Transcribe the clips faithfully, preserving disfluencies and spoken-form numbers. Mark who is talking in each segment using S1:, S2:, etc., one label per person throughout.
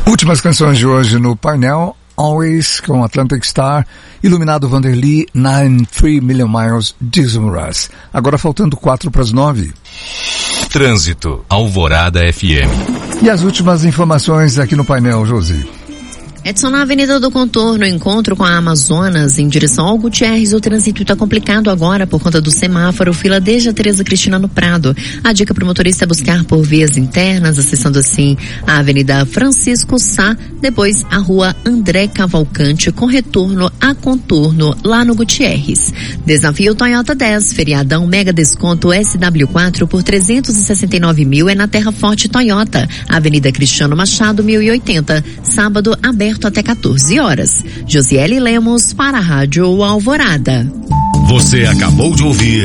S1: Últimas canções de hoje no painel. Always, com Atlantic Star, Iluminado Vanderly, nove três Million Miles, Diesel Russ. Agora faltando quatro para as nove.
S2: Trânsito, Alvorada F M.
S1: E as últimas informações aqui no painel, Josi.
S3: Edson, na Avenida do Contorno, encontro com a Amazonas, em direção ao Gutierrez, o trânsito está complicado agora por conta do semáforo, fila desde a Tereza Cristina no Prado. A dica para o motorista é buscar por vias internas, acessando assim a Avenida Francisco Sá, depois a Rua André Cavalcante, com retorno a Contorno, lá no Gutierrez. Desafio Toyota dez, feriadão mega desconto S W quatro por trezentos e sessenta e nove mil, é na Terra Forte Toyota, Avenida Cristiano Machado, mil e oitenta, sábado aberto até quatorze horas. Josiele Lemos para a Rádio Alvorada.
S2: Você acabou de ouvir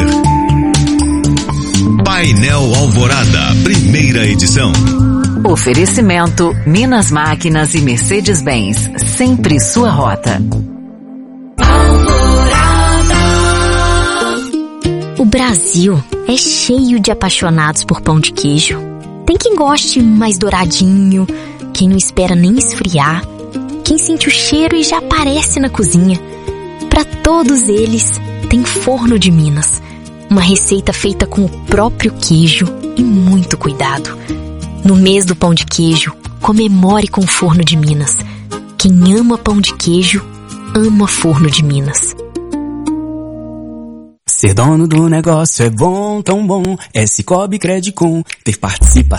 S2: Painel Alvorada, primeira edição.
S4: Oferecimento Minas Máquinas e Mercedes-Benz, sempre sua rota.
S5: O Brasil é cheio de apaixonados por pão de queijo. Tem quem goste mais douradinho, quem não espera nem esfriar, quem sente o cheiro e já aparece na cozinha. Para todos eles, tem Forno de Minas, uma receita feita com o próprio queijo e muito cuidado. No mês do pão de queijo, comemore com o Forno de Minas. Quem ama pão de queijo, ama Forno de Minas.
S6: Ser dono do negócio é bom, tão bom. É Cicobi Credicom, ter participação